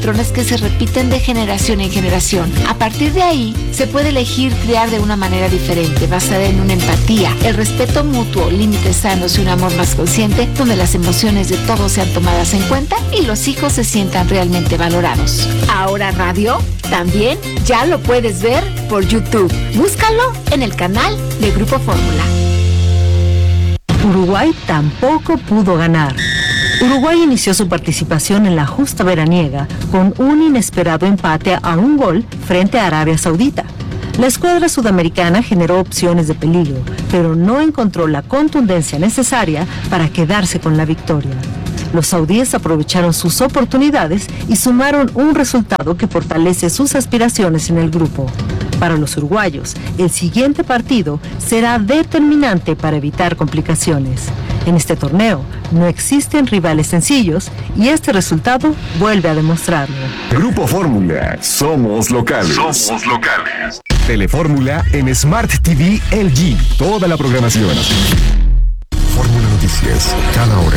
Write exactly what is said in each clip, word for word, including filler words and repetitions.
patrones que se repiten de generación en generación. A partir de ahí, se puede elegir criar de una manera diferente, basada en una empatía, el respeto mutuo, límites sanos y un amor más consciente, donde las emociones de todos sean tomadas en cuenta y los hijos se sientan realmente valorados. Ahora Radio también ya lo puedes ver por YouTube. Búscalo en el canal de Grupo Fórmula. Uruguay tampoco pudo ganar. Uruguay inició su participación en la justa veraniega con un inesperado empate a un gol frente a Arabia Saudita. La escuadra sudamericana generó opciones de peligro, pero no encontró la contundencia necesaria para quedarse con la victoria. Los saudíes aprovecharon sus oportunidades y sumaron un resultado que fortalece sus aspiraciones en el grupo. Para los uruguayos, el siguiente partido será determinante para evitar complicaciones. En este torneo no existen rivales sencillos y este resultado vuelve a demostrarlo. Grupo Fórmula, somos locales. Somos locales. Telefórmula en Smart T V L G, toda la programación. Fórmula Noticias, cada hora.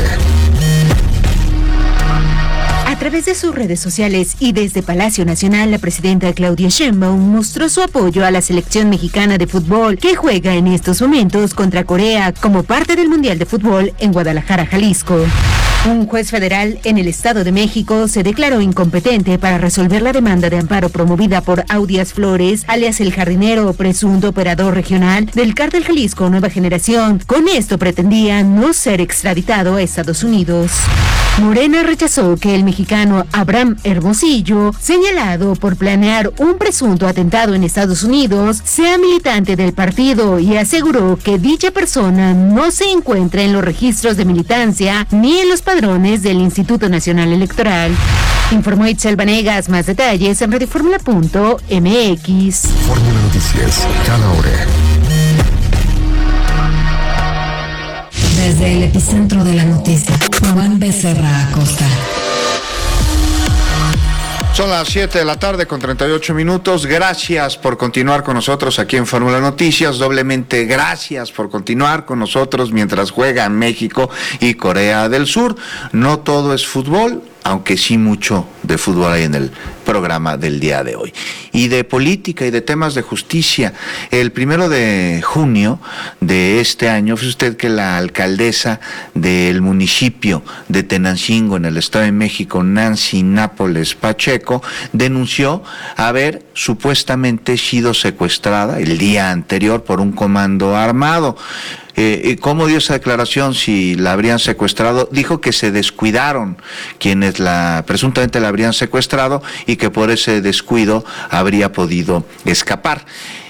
A través de sus redes sociales y desde Palacio Nacional, la presidenta Claudia Sheinbaum mostró su apoyo a la selección mexicana de fútbol que juega en estos momentos contra Corea como parte del Mundial de Fútbol en Guadalajara, Jalisco. Un juez federal en el Estado de México se declaró incompetente para resolver la demanda de amparo promovida por Audias Flores, alias El Jardinero, presunto operador regional del Cártel Jalisco Nueva Generación. Con esto pretendía no ser extraditado a Estados Unidos. Morena rechazó que el mexicano Abraham Hermosillo, señalado por planear un presunto atentado en Estados Unidos, sea militante del partido y aseguró que dicha persona no se encuentra en los registros de militancia ni en los padrones del Instituto Nacional Electoral. Informó Itzel Vanegas. Más detalles en radioformula punto m x. Fórmula Noticias, cada hora. Desde el epicentro de la noticia, Juan Becerra Acosta. Son las siete de la tarde con treinta y ocho minutos. Gracias por continuar con nosotros aquí en Fórmula Noticias. Doblemente gracias por continuar con nosotros mientras juegan México y Corea del Sur. No todo es fútbol, aunque sí mucho de fútbol hay en el programa del día de hoy. Y de política y de temas de justicia. El primero de junio de este año, fue usted que la alcaldesa del municipio de Tenancingo, en el Estado de México, Nancy Nápoles Pacheco, denunció haber supuestamente sido secuestrada el día anterior por un comando armado. Eh, ¿Cómo dio esa declaración? Si la habrían secuestrado, dijo que se descuidaron quienes la presuntamente la habrían secuestrado y que por ese descuido habría podido escapar.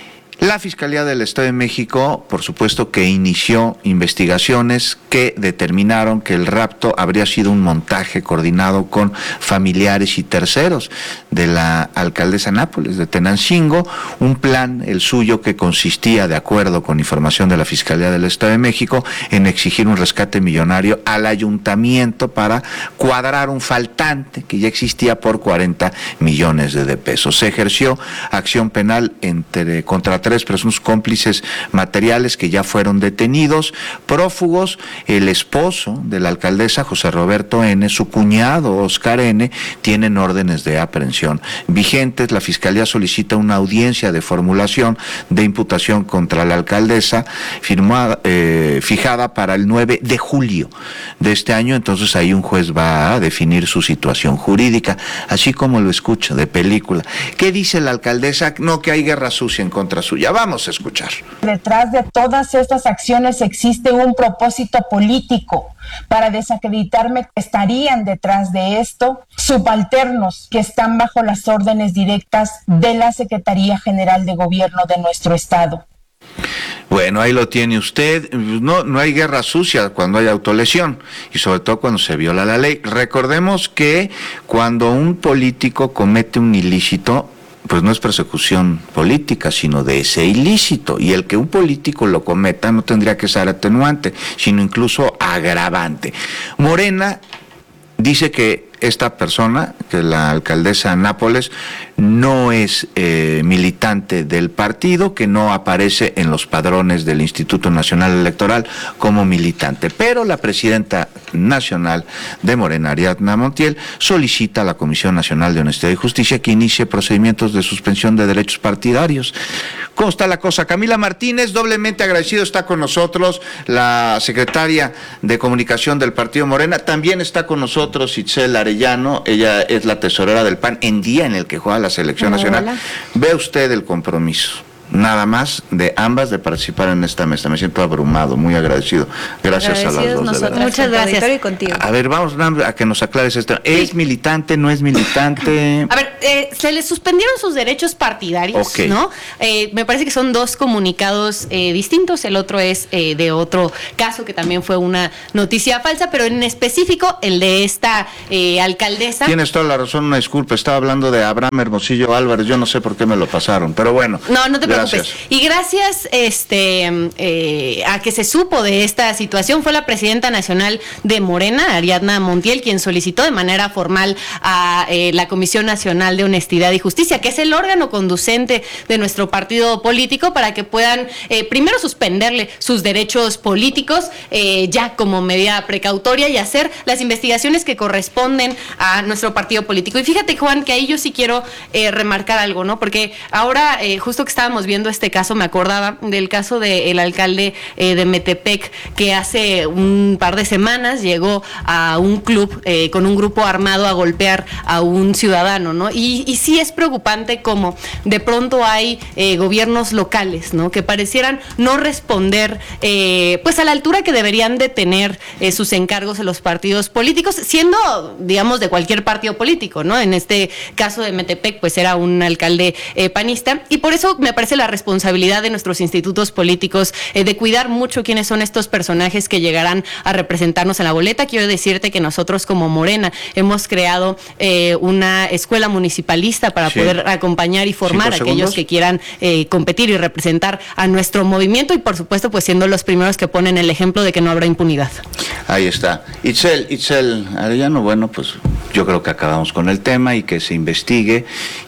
La Fiscalía del Estado de México, por supuesto que inició investigaciones que determinaron que el rapto habría sido un montaje coordinado con familiares y terceros de la alcaldesa Nápoles de Tenancingo, un plan, el suyo, que consistía, de acuerdo con información de la Fiscalía del Estado de México, en exigir un rescate millonario al ayuntamiento para cuadrar un faltante que ya existía por cuarenta millones de pesos. Se ejerció acción penal entre, contra tres presuntos cómplices materiales que ya fueron detenidos, prófugos. El esposo de la alcaldesa, José Roberto N., su cuñado, Oscar N., tienen órdenes de aprehensión vigentes. La Fiscalía solicita una audiencia de formulación de imputación contra la alcaldesa, firmada, eh, fijada para el nueve de julio de este año. Entonces ahí un juez va a definir su situación jurídica, así como lo escucha, de película. ¿Qué dice la alcaldesa? No, que hay guerra sucia en contra suya. Vamos a escuchar. Detrás de todas estas acciones existe un propósito político para desacreditarme. Que estarían detrás de esto subalternos que están bajo las órdenes directas de la Secretaría General de Gobierno de nuestro estado. Bueno, ahí lo tiene usted. No, no hay guerra sucia cuando hay autolesión y sobre todo cuando se viola la ley. Recordemos que cuando un político comete un ilícito, pues no es persecución política, sino de ese ilícito, y el que un político lo cometa no tendría que ser atenuante, sino incluso agravante. Morena dice que esta persona, que la alcaldesa Nápoles, no es eh, militante del partido, que no aparece en los padrones del Instituto Nacional Electoral como militante. Pero la presidenta nacional de Morena, Ariadna Montiel, solicita a la Comisión Nacional de Honestidad y Justicia que inicie procedimientos de suspensión de derechos partidarios. ¿Cómo está la cosa? Camila Martínez, doblemente agradecido, está con nosotros la secretaria de Comunicación del Partido Morena. También está con nosotros Itzel Arellano, ella es la tesorera del P A N en día en el que juega la selección Hola. nacional. Ve usted el compromiso, nada más de ambas de participar en esta mesa. Me siento abrumado, muy agradecido. Gracias a las dos. De verdad. Muchas gracias. Y contigo. A ver, vamos a que nos aclares esto. ¿Es sí. militante, no es militante? A ver, eh, se le suspendieron sus derechos partidarios, okay. ¿no? Eh, me parece que son dos comunicados eh, distintos. El otro es eh, de otro caso que también fue una noticia falsa, pero en específico el de esta eh, alcaldesa. Tienes toda la razón, una disculpa. Estaba hablando de Abraham Hermosillo Álvarez. Yo no sé por qué me lo pasaron, pero bueno. No, no te preocupes. Gracias. Y gracias este, eh, a que se supo de esta situación, fue la presidenta nacional de Morena, Ariadna Montiel, quien solicitó de manera formal a eh, la Comisión Nacional de Honestidad y Justicia, que es el órgano conducente de nuestro partido político, para que puedan eh, primero suspenderle sus derechos políticos eh, ya como medida precautoria y hacer las investigaciones que corresponden a nuestro partido político. Y fíjate, Juan, que ahí yo sí quiero eh, remarcar algo, ¿no? Porque ahora, eh, justo que estábamos viendo este caso, me acordaba del caso del alcalde eh, de Metepec, que hace un par de semanas llegó a un club eh, con un grupo armado a golpear a un ciudadano, ¿no? Y, y sí es preocupante como de pronto hay eh, gobiernos locales, ¿no? Que parecieran no responder eh, pues a la altura que deberían de tener eh, sus encargos en los partidos políticos, siendo, digamos, de cualquier partido político, ¿no? En este caso de Metepec, pues era un alcalde eh, panista, y por eso me parece la responsabilidad de nuestros institutos políticos eh, de cuidar mucho quiénes son estos personajes que llegarán a representarnos en la boleta. Quiero decirte que nosotros como Morena hemos creado eh, una escuela municipalista para sí. poder acompañar y formar a aquellos que quieran eh, competir y representar a nuestro movimiento, y por supuesto pues siendo los primeros que ponen el ejemplo de que no habrá impunidad. Ahí está. Itzel, Itzel Arellano, bueno, pues yo creo que acabamos con el tema y que se investigue,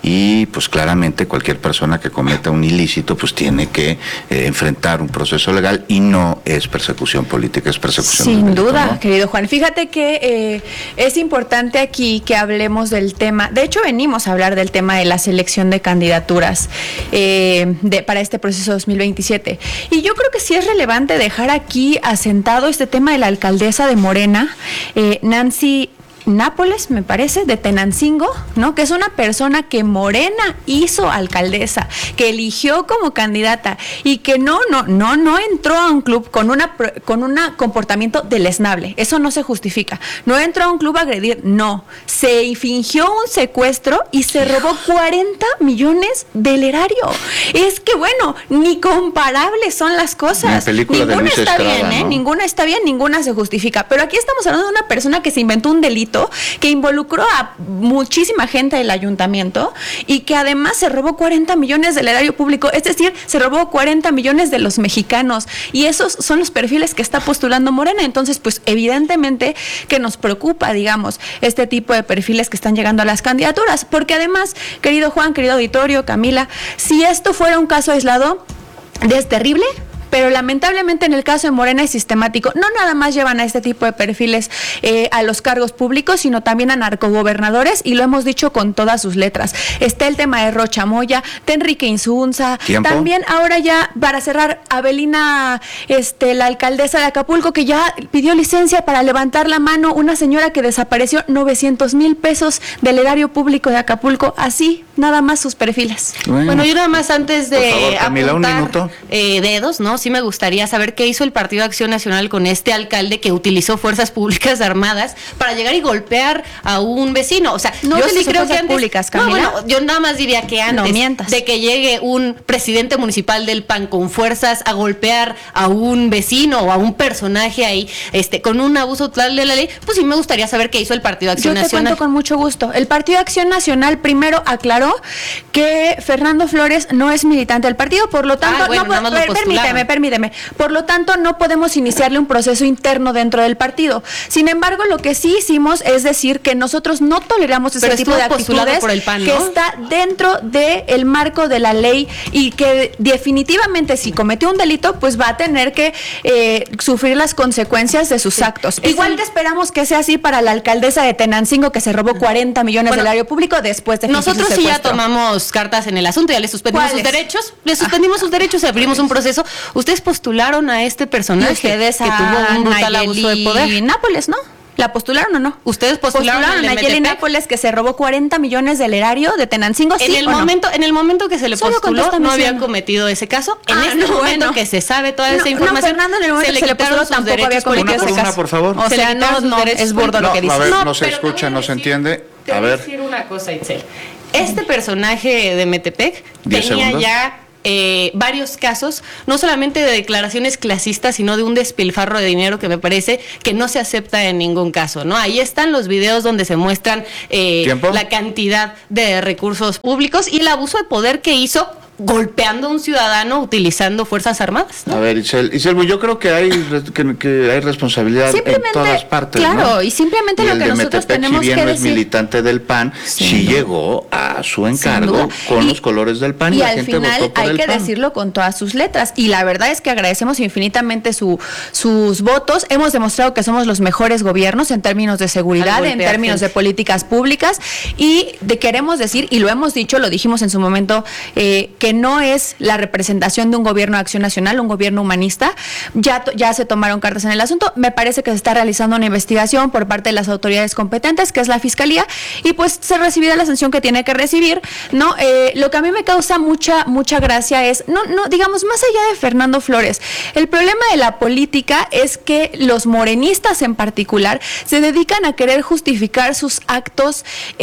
y pues claramente cualquier persona que cometa un ilícito pues tiene que eh, enfrentar un proceso legal, y no es persecución política, es persecución sin delito, duda, ¿no? Querido Juan. Fíjate que eh, es importante aquí que hablemos del tema, de hecho venimos a hablar del tema de la selección de candidaturas eh, de, para este proceso dos mil veintisiete, y yo creo que sí es relevante dejar aquí asentado este tema de la alcaldesa de Morena, eh, Nancy Nápoles, me parece, de Tenancingo, ¿no? Que es una persona que Morena hizo alcaldesa, que eligió como candidata, y que no, no, no, no entró a un club con una con un comportamiento deleznable. Eso no se justifica. No entró a un club a agredir, no. Se fingió un secuestro y se robó cuarenta millones del erario. Es que bueno, ni comparables son las cosas. Ninguna está Estrada, bien, ¿eh? ¿no? Ninguna está bien, ninguna se justifica. Pero aquí estamos hablando de una persona que se inventó un delito, que involucró a muchísima gente del ayuntamiento, y que además se robó cuarenta millones del erario público, es decir, se robó cuarenta millones de los mexicanos, y esos son los perfiles que está postulando Morena. Entonces, pues evidentemente que nos preocupa, digamos, este tipo de perfiles que están llegando a las candidaturas, porque además, querido Juan, querido auditorio, Camila, si esto fuera un caso aislado, es terrible, pero lamentablemente en el caso de Morena es sistemático. No nada más llevan a este tipo de perfiles eh, a los cargos públicos, sino también a narcogobernadores, y lo hemos dicho con todas sus letras. Está el tema de Rocha Moya, de Enrique Insunza, ¿Tiempo? También ahora ya, para cerrar, Abelina, este, la alcaldesa de Acapulco, que ya pidió licencia para levantar la mano, una señora que desapareció novecientos mil pesos del erario público de Acapulco. Así, nada más sus perfiles. Bueno, bueno yo nada más antes de por favor, Camila, apuntar un minuto. Eh, dedos, ¿no? Sí me gustaría saber qué hizo el Partido Acción Nacional con este alcalde que utilizó fuerzas públicas armadas para llegar y golpear a un vecino. O sea, no yo sí creo fuerzas que antes, públicas, Camila. No, bueno, yo nada más diría que antes no de que llegue un presidente municipal del P A N con fuerzas a golpear a un vecino o a un personaje ahí, este, con un abuso total de la ley, pues sí me gustaría saber qué hizo el Partido Acción Nacional. Yo te Nacional. cuento con mucho gusto. El Partido Acción Nacional primero aclaró que Fernando Flores no es militante del partido, por lo tanto, ah, bueno, no, nada más lo permíteme, permíteme. Por lo tanto, no podemos iniciarle un proceso interno dentro del partido. Sin embargo, lo que sí hicimos es decir que nosotros no toleramos ese Pero tipo de actitudes por el P A N, ¿no? que está dentro del marco de la ley y que definitivamente si cometió un delito, pues va a tener que eh, sufrir las consecuencias de sus sí. actos. Es Igual el... que esperamos que sea así para la alcaldesa de Tenancingo que se robó cuarenta millones bueno, del erario público después de nosotros sí ya tomamos cartas en el asunto, ya le suspendimos sus derechos, le suspendimos ah. sus derechos, abrimos un proceso. Ustedes postularon a este personaje ustedes que tuvo un brutal Nayeli abuso de poder. Nápoles, ¿no? ¿La postularon o no? Ustedes postularon, postularon a Nayeli Nápoles que se robó cuarenta millones del erario de Tenancingo. En ¿sí el o momento, no? en el momento que se le Solo postuló, no había no. cometido ese caso. En ah, este no, momento bueno. que se sabe toda esa no, información, no, Fernando, en el momento se le que se le postuló tampoco había cometido ese una, caso. por favor. O sea, no, no, es burdo no, lo que dice. A ver, no, no se escucha, no se decir, entiende. Te a voy ver. a decir una cosa, Itzel. Este personaje de Metepec tenía segundos. ya Eh, varios casos, no solamente de declaraciones clasistas, sino de un despilfarro de dinero que me parece que no se acepta en ningún caso, ¿no? Ahí están los videos donde se muestran eh, la cantidad de recursos públicos y el abuso de poder que hizo golpeando a un ciudadano utilizando fuerzas armadas, ¿no? A ver, Itzel, Itzel, yo creo que hay que, que hay responsabilidad en todas partes, claro, ¿no? y simplemente y lo el que de nosotros Metepec, tenemos si bien que no decir, es militante del P A N, sí, sí no. llegó a su encargo con y, los colores del P A N y, y la al gente final votó por hay el que P A N. decirlo con todas sus letras y la verdad es que agradecemos infinitamente su, sus votos. Hemos demostrado que somos los mejores gobiernos en términos de seguridad, en términos de políticas públicas y de queremos decir, y lo hemos dicho, lo dijimos en su momento, eh, que no es la representación de un gobierno de acción nacional, un gobierno humanista. Ya, ya se tomaron cartas en el asunto. Me parece que se está realizando una investigación por parte de las autoridades competentes, que es la Fiscalía, y pues se recibirá la sanción que tiene que recibir, ¿no? Eh, lo que a mí me causa mucha, mucha gracia es, no, no, digamos, más allá de Fernando Flores, el problema de la política es que los morenistas en particular se dedican a querer justificar sus actos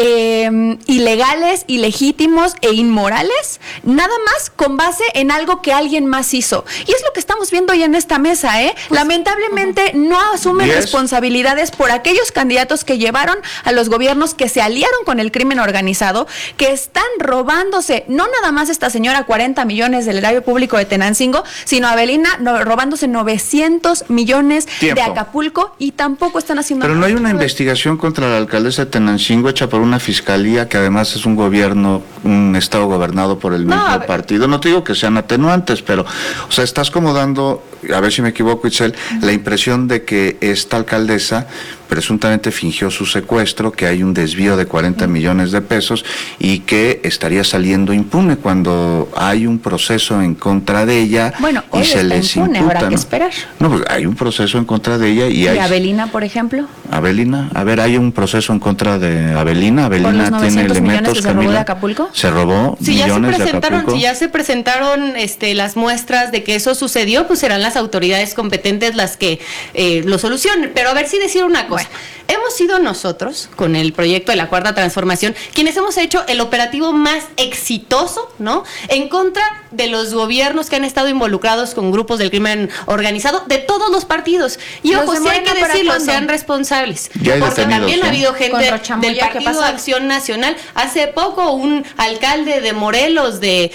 eh, ilegales, ilegítimos e inmorales, nada más con base en algo que alguien más hizo. Y es lo que estamos viendo hoy en esta mesa, ¿eh? Pues, lamentablemente uh-huh. no asumen yes. responsabilidades por aquellos candidatos que llevaron a los gobiernos que se aliaron con el crimen organizado, que están robándose, no nada más esta señora cuarenta millones del erario público de Tenancingo, sino Abelina no, robándose novecientos millones Tiempo. de Acapulco y tampoco están haciendo Pero nada. no hay una investigación contra la alcaldesa de Tenancingo hecha por una fiscalía que además es un gobierno, un estado gobernado por el mismo no, partido. No te digo que sean atenuantes, pero, o sea, estás como dando, a ver si me equivoco, Itzel, uh-huh. la impresión de que esta alcaldesa presuntamente fingió su secuestro, que hay un desvío de cuarenta millones de pesos y que estaría saliendo impune cuando hay un proceso en contra de ella bueno, y hoy se está les impune, imputa. habrá ¿no? que esperar. No, pues hay un proceso en contra de ella y, ¿Y hay... Abelina, por ejemplo? Abelina, a ver, hay un proceso en contra de Abelina. Abelina tiene elementos que se robó de Acapulco. Se robó si ya millones se presentaron, de Acapulco. Si ya se presentaron este, las muestras de que eso sucedió, pues serán las autoridades competentes las que eh, lo solucionen. Pero a ver si decir una cosa. Bueno. Hemos sido nosotros, con el proyecto de la Cuarta Transformación, quienes hemos hecho el operativo más exitoso, ¿no? En contra de los gobiernos que han estado involucrados con grupos del crimen organizado de todos los partidos. Y ojo, si hay que decirlo, sean responsables. Ya hay porque detenidos, también ¿no? ha habido gente del Partido de Acción Nacional. Hace poco un alcalde de Morelos de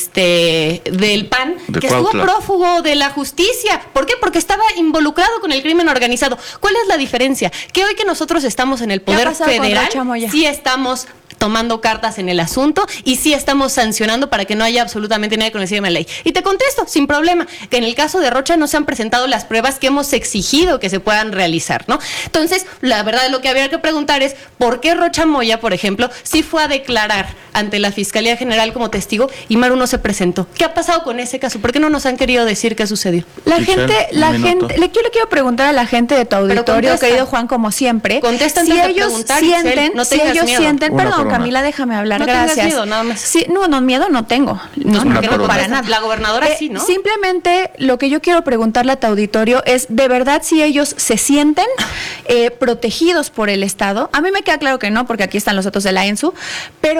este del P A N de que Cuautla. estuvo prófugo de la justicia. ¿Por qué? Porque estaba involucrado con el crimen organizado. ¿Cuál es la diferencia? Que hoy que nosotros estamos en el poder federal, sí estamos tomando cartas en el asunto y sí estamos sancionando para que no haya absolutamente nadie con el sistema de ley. Y te contesto, sin problema, que en el caso de Rocha no se han presentado las pruebas que hemos exigido que se puedan realizar, ¿no? Entonces, la verdad, lo que habría que preguntar es, ¿por qué Rocha Moya, por ejemplo, sí fue a declarar ante la Fiscalía General como testigo y Maru no se presentó? ¿Qué ha pasado con ese caso? ¿Por qué no nos han querido decir qué sucedió? La Giselle, gente, la gente, le, yo le quiero preguntar a la gente de tu auditorio, querido Juan, como siempre, contestan si ellos sienten, no si ellos miedo. sienten, Una perdón, corona. Camila, déjame hablar, no gracias. tengas miedo, nada más. Sí, no, no, miedo no tengo. No, Una porque no corona. para nada. La gobernadora Eh, sí, ¿no? Simplemente lo que yo quiero preguntarle a tu auditorio es, ¿de verdad si ellos se sienten eh, protegidos por el Estado? A mí me queda claro que no, porque aquí están los datos de la ENSU, pero, pero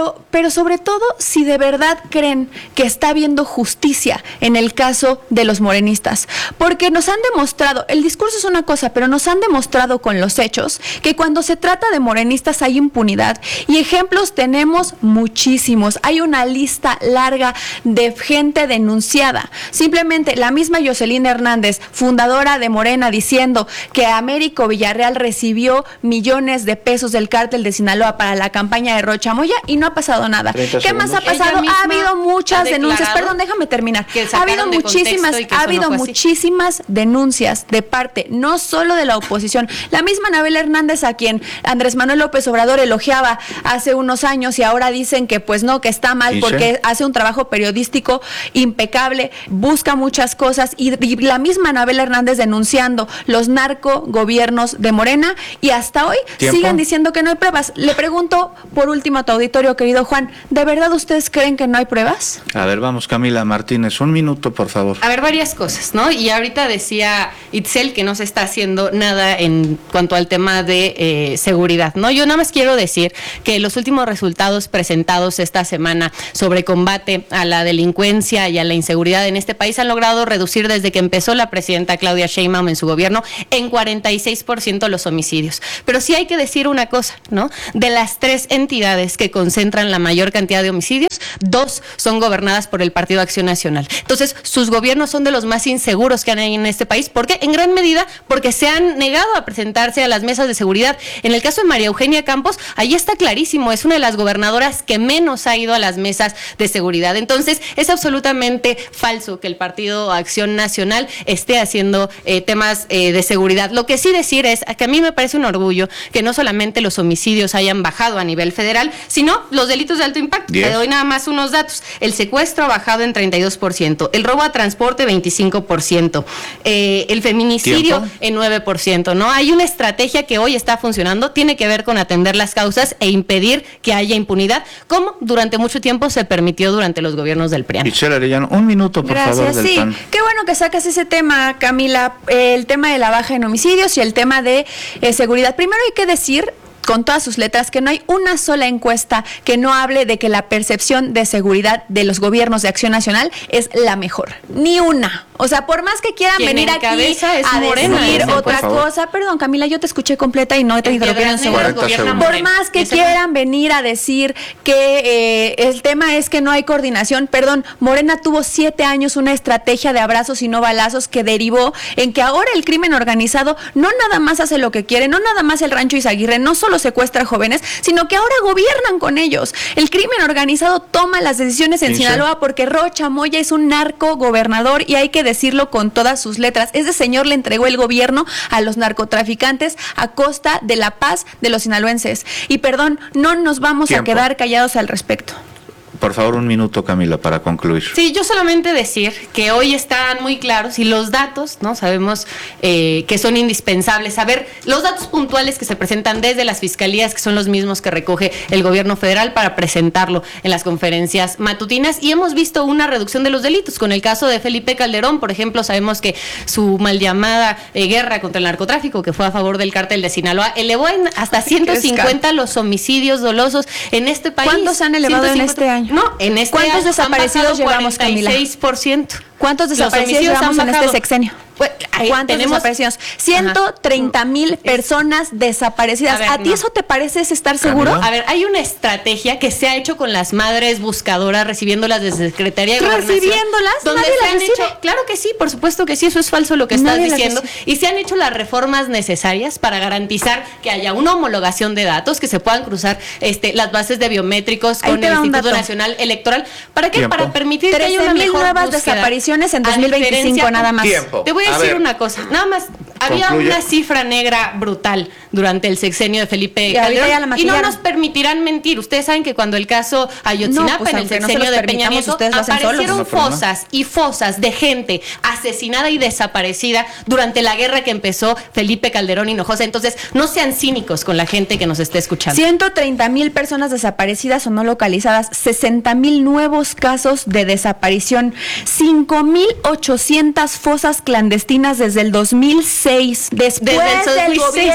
pero sobre todo si de verdad creen que está habiendo justicia en el caso de los morenistas, porque nos han demostrado, el discurso es una cosa, pero nos han demostrado con los hechos que cuando se trata de morenistas hay impunidad, y ejemplos tenemos muchísimos. Hay una lista larga de gente denunciada. Simplemente la misma Jocelyn Hernández, fundadora de Morena, diciendo que Américo Villarreal recibió millones de pesos del cártel de Sinaloa para la campaña de Rocha Moya y no ha pasado nada. ¿Qué segundos. más ha pasado? Ha habido muchas denuncias. Perdón, déjame terminar. Ha habido muchísimas, ha habido no muchísimas denuncias de parte, no solo de la oposición. La misma Anabel Hernández, a quien Andrés Manuel López Obrador elogiaba hace unos años y ahora dicen que pues no, que está mal porque hace un trabajo periodístico impecable, busca muchas cosas, y, y la misma Anabel Hernández denunciando los narco gobiernos de Morena, y hasta hoy ¿Tiempo? siguen diciendo que no hay pruebas. Le pregunto por último a tu auditorio, querido Juan, ¿de verdad ustedes creen que no hay pruebas? A ver, vamos, Camila Martínez, un minuto, por favor. A ver, varias cosas, ¿no? Y ahorita decía Itzel que no se está haciendo nada en cuanto al tema de eh, seguridad, ¿no? Yo nada más quiero decir que los últimos resultados presentados esta semana sobre combate a la delincuencia y a la inseguridad en este país han logrado reducir desde que empezó la presidenta Claudia Sheinbaum en su gobierno en cuarenta y seis por ciento los homicidios. Pero sí hay que decir una cosa, ¿no? De las tres entidades que concentran la mayor cantidad de homicidios, dos son gobernadas por el Partido Acción Nacional. Entonces, sus gobiernos son de los más inseguros que hay en este país. ¿Por qué? En gran medida porque se han negado a presentarse a las mesas de seguridad. En el caso de María Eugenia Campos, ahí está clarísimo, es una de las gobernadoras que menos ha ido a las mesas de seguridad. Entonces, es absolutamente falso que el Partido Acción Nacional esté haciendo eh, temas eh, de seguridad. Lo que sí decir es que a mí me parece un orgullo que no solamente los homicidios hayan bajado a nivel federal, sino los delitos de alto impacto. Te doy nada más unos datos. El secuestro ha bajado en treinta y dos por ciento, el robo a transporte veinticinco por ciento, eh, el feminicidio ¿Tiempo? en nueve por ciento, ¿no? Hay una estrategia que hoy está funcionando, tiene que ver con atender las causas e impedir que haya impunidad, como durante mucho tiempo se permitió durante los gobiernos del P R I A N. Michelle Arellano, un minuto, por Gracias, favor. Del sí. PAN. Qué bueno que sacas ese tema, Camila, el tema de la baja en homicidios y el tema de eh, seguridad. Primero hay que decir, con todas sus letras, que no hay una sola encuesta que no hable de que la percepción de seguridad de los gobiernos de Acción Nacional es la mejor. Ni una. O sea, por más que quieran venir aquí a Morena, decir eso, otra cosa, perdón, Camila, yo te escuché completa y no te interrumpí un segundo. Por más que quieran venir a decir que eh, el tema es que no hay coordinación, perdón, Morena tuvo siete años una estrategia de abrazos y no balazos que derivó en que ahora el crimen organizado no nada más hace lo que quiere, no nada más el Rancho Izaguirre, no solo secuestra jóvenes, sino que ahora gobiernan con ellos. El crimen organizado toma las decisiones en sí, Sinaloa porque Rocha Moya es un narco gobernador y hay que decirlo con todas sus letras. Ese señor le entregó el gobierno a los narcotraficantes a costa de la paz de los sinaloenses. Y perdón, no nos vamos Tiempo. a quedar callados al respecto. Por favor, un minuto, Camila, para concluir. Sí, yo solamente decir que hoy están muy claros y los datos, ¿no? Sabemos eh, que son indispensables. Saber los datos puntuales que se presentan desde las fiscalías, que son los mismos que recoge el gobierno federal para presentarlo en las conferencias matutinas. Y hemos visto una reducción de los delitos. Con el caso de Felipe Calderón, por ejemplo, sabemos que su mal llamada eh, guerra contra el narcotráfico, que fue a favor del cártel de Sinaloa, elevó en hasta ciento cincuenta los homicidios dolosos en este país. ¿Cuántos han elevado en este año? No, en este ¿Cuántos año desaparecidos llevamos, Camila? cuarenta y seis por ciento. ¿Cuántos desaparecidos llevamos en este sexenio? Pues, ahí ¿Cuántos tenemos desaparecidos? ciento treinta mil personas desaparecidas. ¿A, ver, ¿A ti no. eso te parece estar seguro? A ver, hay una estrategia que se ha hecho con las madres buscadoras, recibiéndolas desde Secretaría de Gobernación. ¿Recibiéndolas? Donde ¿Nadie se las han recibe? hecho, claro que sí, por supuesto que sí, eso es falso lo que estás Nadie diciendo. Y se han hecho las reformas necesarias para garantizar que haya una homologación de datos, que se puedan cruzar este, las bases de biométricos con el Instituto Nacional Electoral. ¿Para qué? Tiempo. Para permitir que haya una mejor nuevas búsqueda. Desapariciones en dos mil veinticinco nada más. Tiempo. Te voy a, a decir ver. una cosa, nada más, había Concluye. una cifra negra brutal durante el sexenio de Felipe y Calderón y no nos permitirán mentir. Ustedes saben que cuando el caso Ayotzinapa, no, pues, en el sexenio no de Peña Nieto, aparecieron no, fosas y fosas de gente asesinada y desaparecida durante la guerra que empezó Felipe Calderón Hinojosa. Entonces, no sean cínicos con la gente que nos esté escuchando. ciento treinta mil personas desaparecidas o no localizadas, sesenta mil nuevos casos de desaparición, cinco mil ochocientas fosas clandestinas desde el dos mil seis, después desde el del gobierno de Felipe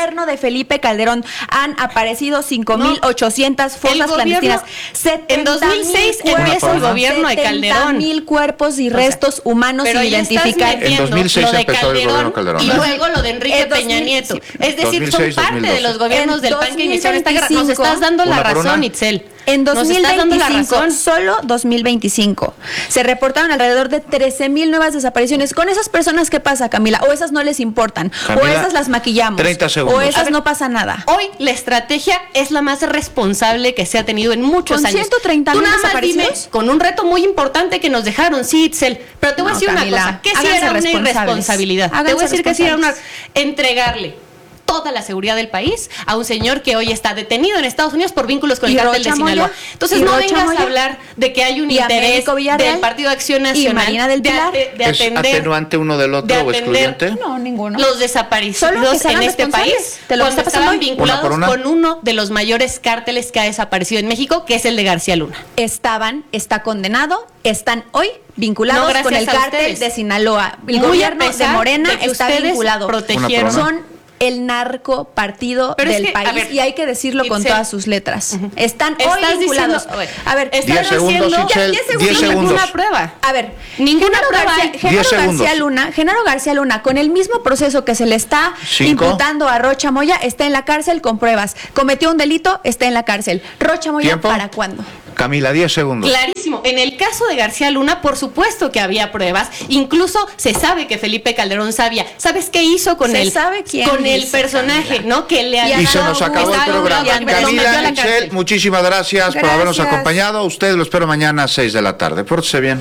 Felipe Calderón han aparecido cinco mil ochocientas No, fosas clandestinas. En dos mil seis empieza el gobierno de Calderón. mil cuerpos y restos o sea, humanos pero sin identificar. En dos mil seis lo de empezó Calderón, el gobierno Calderón. y ¿eh? luego lo de Enrique En Peña dos mil, Nieto. sí. Es decir, dos mil seis, son parte dos mil doce. de los gobiernos En del P A N que iniciaron esta guerra. Nos estás dando la Una por razón, una. Itzel. En Nos dos mil estás dando la veinticinco, razón. solo dos mil veinticinco, se reportaron alrededor de trece mil nuevas desapariciones. Con esas personas, ¿qué pasa, Camila? O esas no les importan, Camila, o esas las maquillamos, treinta segundos. o esas A ver, no pasa nada. Hoy la estrategia es la más responsable que se ha tenido en muchos ¿Con años. ciento treinta Tú mil nada más dime, desaparecidos? con un reto muy importante que nos dejaron, sí, Itzel. Pero te voy a No, decir Camila, una cosa, que sí háganse era una responsables. irresponsabilidad. Te Háganse voy a decir que sí era una responsables. entregarle toda la seguridad del país a un señor que hoy está detenido en Estados Unidos por vínculos con el ¿Y cártel de Rocha Moya? Sinaloa. Entonces ¿Y no Rocha vengas Moya? a hablar de que hay un ¿Y interés Américo Villarreal? del Partido de Acción ¿Y Nacional Marina del de, Pilar? ate- de ¿Es atender atenuante uno del otro de o atender excluyente? No, ninguno. los Solo que desaparecidos se hagan en este responsables país de lo que cuando está pasando estaban hoy. vinculados Una por una. con uno de los mayores cárteles que ha desaparecido en México, que es el de García Luna. Estaban, está condenado, están hoy vinculados No, gracias con el a cártel ustedes. de Sinaloa. El Muy a gobierno de pesar Morena de que está ustedes vinculado. protegieron. Una por una. Son el narco partido Pero es del que, a país ver, y hay que decirlo con Itzel, todas sus letras. Están hoy Estás vinculados. diciendo, a ver, a ver, están diez segundos, haciendo Itzel, diez diez segundos. segundos. ninguna prueba. A ver, Ninguna Genaro prueba García, hay. Genaro diez segundos. García Luna, Genaro García Luna, con el mismo proceso que se le está Cinco. imputando a Rocha Moya, está en la cárcel con pruebas. Cometió un delito, está en la cárcel. Rocha Moya, ¿Tiempo? ¿para cuándo? Camila, diez segundos. Clarísimo. En el caso de García Luna, por supuesto que había pruebas. Incluso se sabe que Felipe Calderón sabía. ¿Sabes qué hizo con Se el sabe quién con el dice, personaje, Camila. ¿no? Que le Y había Y se dado nos acabó el estaba programa. logrando, pero lo metió a Camila, la Itzel, cárcel. muchísimas gracias, por habernos Gracias. acompañado. Usted lo espero mañana a seis de la tarde. Pórtese bien.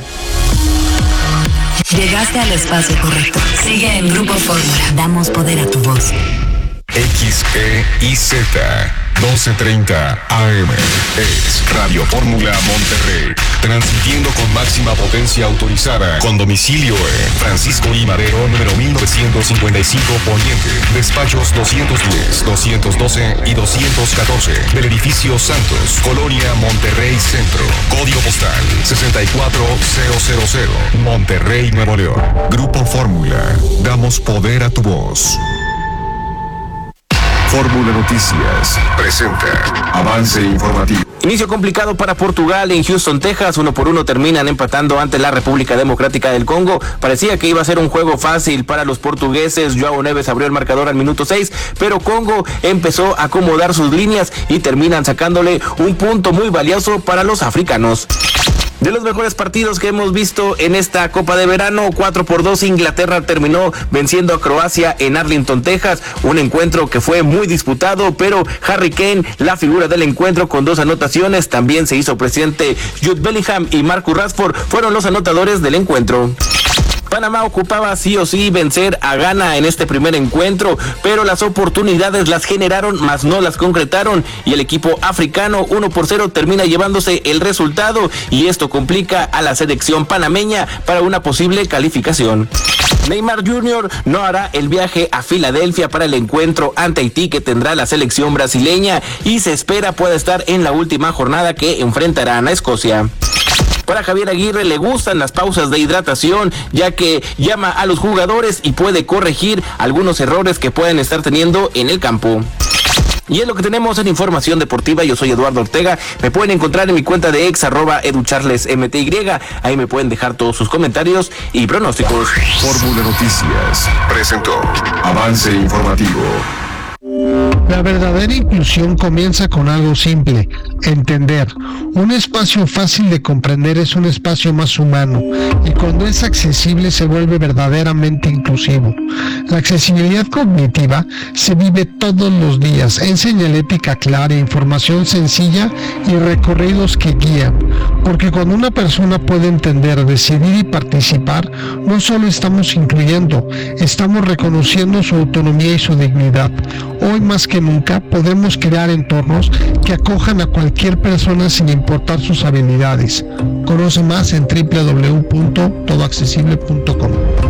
Llegaste al espacio correcto. Sigue en Grupo Fórmula. Damos poder a tu voz. X E I Z doce treinta A M es Radio Fórmula Monterrey, transmitiendo con máxima potencia autorizada, con domicilio en Francisco I. Madero, número mil novecientos cincuenta y cinco Poniente, despachos doscientos diez, doscientos doce y doscientos catorce, del edificio Santos, Colonia Monterrey Centro, código postal sesenta y cuatro mil, Monterrey, Nuevo León. Grupo Fórmula, damos poder a tu voz. Fórmula Noticias presenta avance informativo. Inicio complicado para Portugal en Houston, Texas. Uno por uno terminan empatando ante la República Democrática del Congo. Parecía que iba a ser un juego fácil para los portugueses. João Neves abrió el marcador al minuto seis, pero Congo empezó a acomodar sus líneas y terminan sacándole un punto muy valioso para los africanos. De los mejores partidos que hemos visto en esta Copa de Verano, cuatro por dos Inglaterra terminó venciendo a Croacia en Arlington, Texas, un encuentro que fue muy disputado, pero Harry Kane, la figura del encuentro con dos anotaciones, también se hizo presente Jude Bellingham y Marcus Rashford, fueron los anotadores del encuentro. Panamá ocupaba sí o sí vencer a Ghana en este primer encuentro, pero las oportunidades las generaron, mas no las concretaron, y el equipo africano uno por cero termina llevándose el resultado, y esto complica a la selección panameña para una posible calificación. Neymar junior no hará el viaje a Filadelfia para el encuentro ante Haití que tendrá la selección brasileña, y se espera pueda estar en la última jornada que enfrentarán a Escocia. Para Javier Aguirre le gustan las pausas de hidratación, ya que llama a los jugadores y puede corregir algunos errores que pueden estar teniendo en el campo. Y es lo que tenemos en Información Deportiva. Yo soy Eduardo Ortega. Me pueden encontrar en mi cuenta de ex, arroba educharlesmty. Ahí me pueden dejar todos sus comentarios y pronósticos. Fórmula Noticias presentó avance informativo. La verdadera inclusión comienza con algo simple, entender. Un espacio fácil de comprender es un espacio más humano, y cuando es accesible se vuelve verdaderamente inclusivo. La accesibilidad cognitiva se vive todos los días en señalética clara, información sencilla y recorridos que guían. Porque cuando una persona puede entender, decidir y participar, no solo estamos incluyendo, estamos reconociendo su autonomía y su dignidad. Hoy más que nunca podemos crear entornos que acojan a cualquier persona sin importar sus habilidades. Conoce más en doble u doble u doble u punto todo accesible punto com.